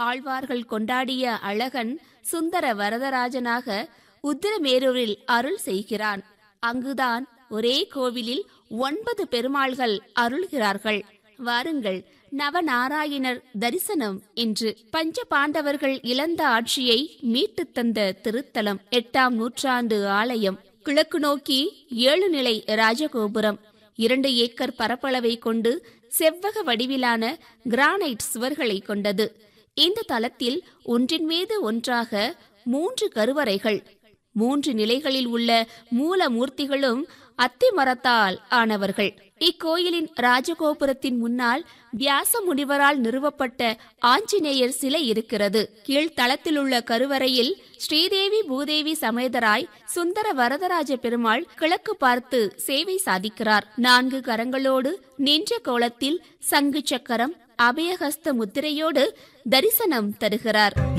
ஆழ்வார்கள் கொண்டாடிய அழகன் சுந்தர வரதராஜனாக உத்திரமேரூரில் அருள் செய்கிறான். அங்குதான் ஒரே கோவிலில் 9 பெருமாள்கள் அருள்கிறார்கள். வாருங்கள், நவநாராயணர் தரிசனம். இன்று பஞ்ச பாண்டவர்கள் இழந்த ஆட்சியை மீட்டு தந்த திருத்தலம். 8ஆம் நூற்றாண்டு ஆலயம். கிழக்கு நோக்கி 7 நிலை ராஜகோபுரம். 2 ஏக்கர் பரப்பளவை கொண்டு செவ்வக வடிவிலான கிரானைட் சுவர்களை கொண்டது. இந்த தலத்தில் ஒன்றின் மீது ஒன்றாக 3 கருவறைகள். 3 நிலைகளில் உள்ள மூலமூர்த்திகளும் அத்தி மரத்தால் ஆனவர்கள். இக்கோயிலின் ராஜகோபுரத்தின் முன்னால் வியாச முனிவரால் நிறுவப்பட்ட ஆஞ்சநேயர் சிலை இருக்கிறது. கீழ்த்தளத்தில் உள்ள கருவறையில் ஸ்ரீதேவி பூதேவி சமேதராய் சுந்தர வரதராஜ பெருமாள் கிழக்கு பார்த்து சேவை சாதிக்கிறார். 4 கரங்களோடு நின்ற கோலத்தில் சங்கு சக்கரம் அபயஹஸ்த முத்திரையோடு தரிசனம் தருகிறார்.